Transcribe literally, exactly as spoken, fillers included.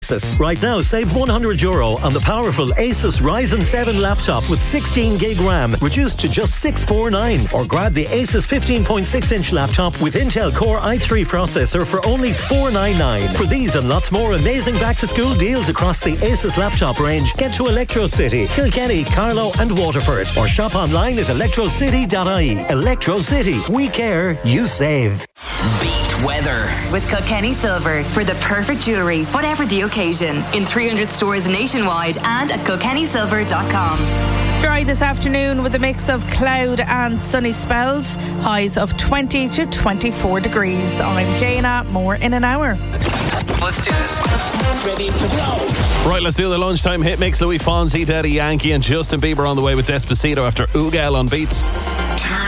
Asus. Right now, save one hundred euro on the powerful Asus Ryzen seven laptop with sixteen gig RAM, reduced to just six hundred forty-nine. Or grab the Asus fifteen point six inch laptop with Intel Core i three processor for only four hundred ninety-nine. For these and lots more amazing back-to-school deals across the Asus laptop range, get to Electro City, Kilkenny, Carlow and Waterford, or shop online at electro city dot I E. Electro City. We care, you save. Beat weather with Kilkenny Silver for the perfect jewellery, whatever the occasion, in three hundred stores nationwide and at kilkenny silver dot com. Dry this afternoon with a mix of cloud and sunny spells. Highs of twenty to twenty-four degrees. I'm Dana. More in an hour. Let's do this. Ready to go. Right, let's do the lunchtime hit mix. Louis Fonsi, Daddy Yankee and Justin Bieber on the way with Despacito after Ugel on Beats.